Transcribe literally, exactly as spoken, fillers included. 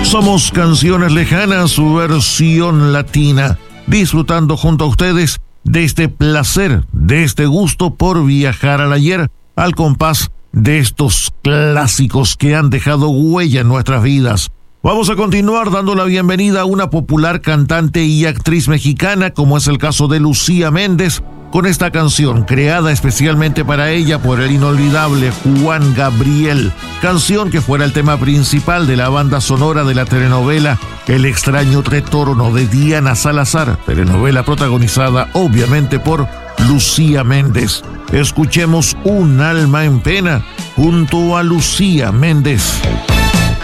Somos Canciones Lejanas, su versión latina, disfrutando junto a ustedes de este placer, de este gusto por viajar al ayer, al compás de estos clásicos que han dejado huella en nuestras vidas. Vamos a continuar dando la bienvenida a una popular cantante y actriz mexicana, como es el caso de Lucía Méndez, con esta canción creada especialmente para ella por el inolvidable Juan Gabriel, canción que fuera el tema principal de la banda sonora de la telenovela El extraño retorno de Diana Salazar, telenovela protagonizada obviamente por Lucía Méndez. Escuchemos Un alma en pena junto a Lucía Méndez.